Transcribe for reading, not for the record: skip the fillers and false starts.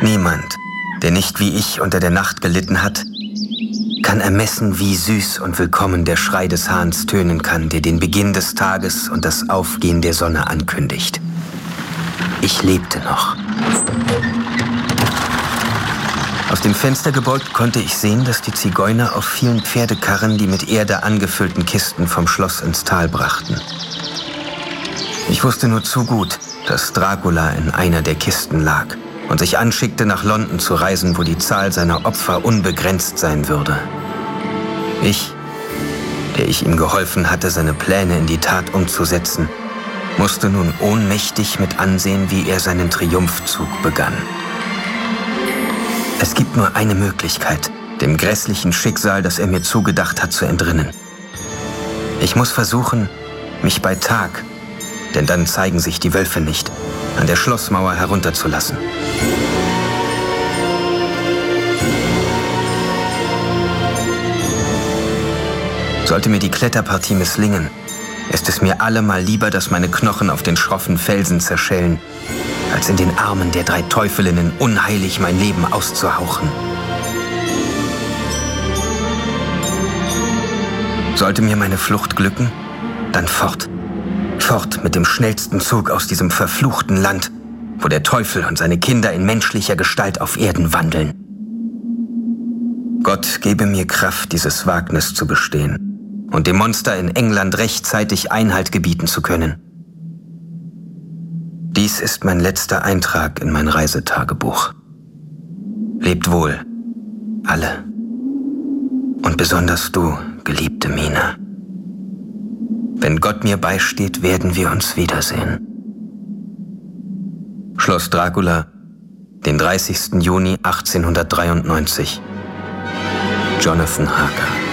Niemand, der nicht wie ich unter der Nacht gelitten hat, kann ermessen, wie süß und willkommen der Schrei des Hahns tönen kann, der den Beginn des Tages und das Aufgehen der Sonne ankündigt. Ich lebte noch. Aus dem Fenster gebeugt konnte ich sehen, dass die Zigeuner auf vielen Pferdekarren die mit Erde angefüllten Kisten vom Schloss ins Tal brachten. Ich wusste nur zu gut, dass Dracula in einer der Kisten lag und sich anschickte, nach London zu reisen, wo die Zahl seiner Opfer unbegrenzt sein würde. Ich, der ich ihm geholfen hatte, seine Pläne in die Tat umzusetzen, musste nun ohnmächtig mit ansehen, wie er seinen Triumphzug begann. Es gibt nur eine Möglichkeit, dem grässlichen Schicksal, das er mir zugedacht hat, zu entrinnen. Ich muss versuchen, mich bei Tag, denn dann zeigen sich die Wölfe nicht, an der Schlossmauer herunterzulassen. Sollte mir die Kletterpartie misslingen, ist es mir allemal lieber, dass meine Knochen auf den schroffen Felsen zerschellen, als in den Armen der 3 Teufelinnen unheilig mein Leben auszuhauchen. Sollte mir meine Flucht glücken, dann fort. Fort mit dem schnellsten Zug aus diesem verfluchten Land, wo der Teufel und seine Kinder in menschlicher Gestalt auf Erden wandeln. Gott gebe mir Kraft, dieses Wagnis zu bestehen und dem Monster in England rechtzeitig Einhalt gebieten zu können. Dies ist mein letzter Eintrag in mein Reisetagebuch. Lebt wohl, alle. Und besonders du, geliebte Mina. Wenn Gott mir beisteht, werden wir uns wiedersehen. Schloss Dracula, den 30. Juni 1893. Jonathan Harker.